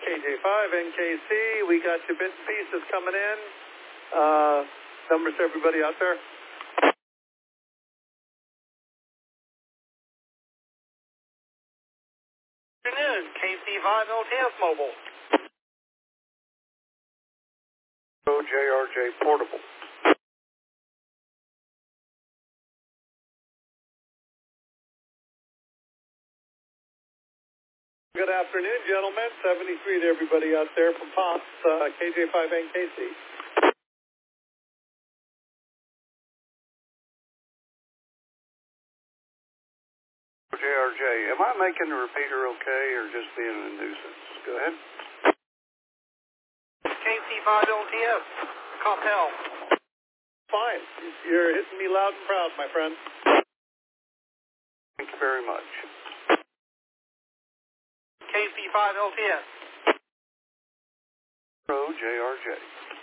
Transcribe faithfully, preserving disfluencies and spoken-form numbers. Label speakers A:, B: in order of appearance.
A: J five N K C. We got your bits and pieces coming in. Uh, numbers to everybody out there. Good afternoon, K C five L T S Mobile. J R J Portable. Good afternoon, gentlemen. seventy-three to everybody out there from Pops, uh, K J five N K C. J R J, am I making the repeater okay or just being a nuisance? Go ahead. K C five L T S, Coppell. Fine. You're hitting me loud and proud, my friend. Thank you very much. K C five L T S. Pro J R J.